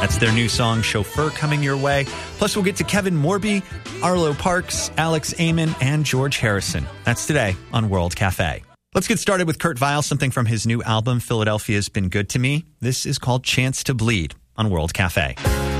That's their new song, Chauffeur, coming your way. Plus, we'll get to Kevin Morby, Arlo Parks, Alex Amon, and George Harrison. That's today on World Cafe. Let's get started with Kurt Vile, something from his new album, Philadelphia's Been Good to Me. This is called Chance to Bleed on World Cafe.